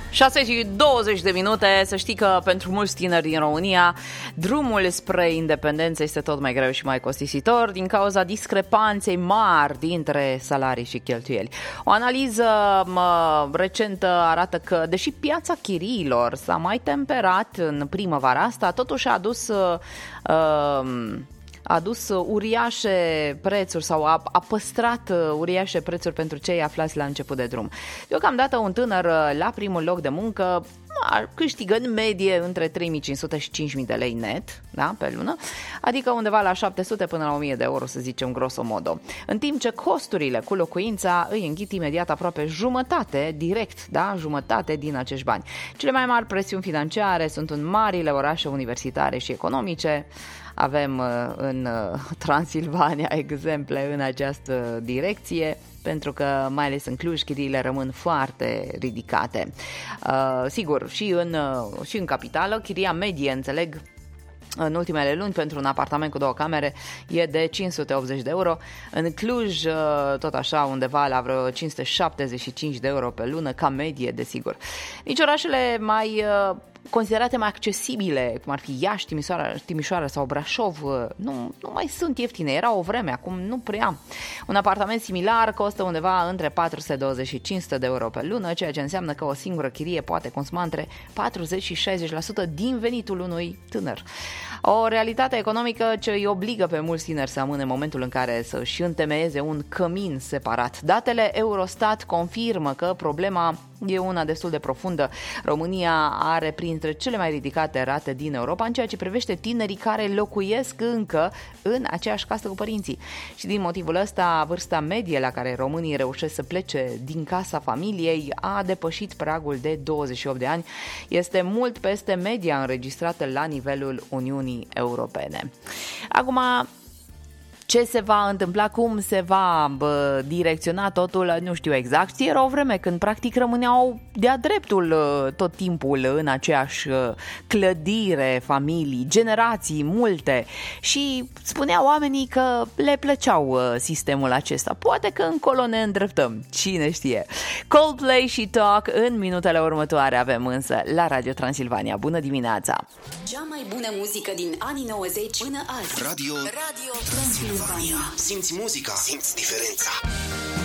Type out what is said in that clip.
6:20, să știi că pentru mulți tineri din România drumul spre independență este tot mai greu și mai costisitor din cauza discrepanței mari dintre salarii și cheltuieli. O analiză recentă arată că, deși piața chiriilor s-a mai temperat în primăvara asta, totuși a adus uriașe prețuri sau a păstrat uriașe prețuri pentru cei aflați la început de drum. Deocamdată un tânăr la primul loc de muncă câștigă în medie între 3.500 și 5.000 de lei net, da, pe lună, adică undeva la 700 până la 1.000 de euro, să zicem grosomodo. În timp ce costurile cu locuința îi înghit imediat aproape jumătate, direct, da, jumătate din acești bani. Cele mai mari presiuni financiare sunt în marile orașe universitare și economice. Avem în Transilvania exemple în această direcție, pentru că mai ales în Cluj chiriile rămân foarte ridicate. Sigur, și în capitală, chiria medie, înțeleg, în ultimele luni pentru un apartament cu 2 camere e de 580 de euro. În Cluj, tot așa, undeva la vreo 575 de euro pe lună, ca medie, desigur. Nici orașele mai considerate mai accesibile, cum ar fi Iași, Timișoara sau Brașov, nu mai sunt ieftine. Era o vreme, acum nu prea. Un apartament similar costă undeva între 420 și 500 de euro pe lună, ceea ce înseamnă că o singură chirie poate consuma între 40 și 60% din venitul unui tânăr. O realitate economică ce îi obligă pe mulți tineri să amâne momentul în care să-și întemeieze un cămin separat. Datele Eurostat confirmă că problema e una destul de profundă. România are printre cele mai ridicate rate din Europa în ceea ce privește tinerii care locuiesc încă în aceeași casă cu părinții. Și din motivul ăsta, vârsta medie la care românii reușesc să plece din casa familiei a depășit pragul de 28 de ani. Este mult peste media înregistrată la nivelul Uniunii Europene. Acum, ce se va întâmpla, cum se va direcționa totul, nu știu exact. Era o vreme când practic rămâneau de-a dreptul tot timpul în aceeași clădire, familii, generații multe și spuneau oamenii că le plăceau sistemul acesta. Poate că încolo ne îndreptăm, cine știe. Coldplay și Talk în minutele următoare avem însă la Radio Transilvania. Bună dimineața! Cea mai bună muzică din anii 90 până azi. Radio Transilvania. Simți muzica, simți diferența.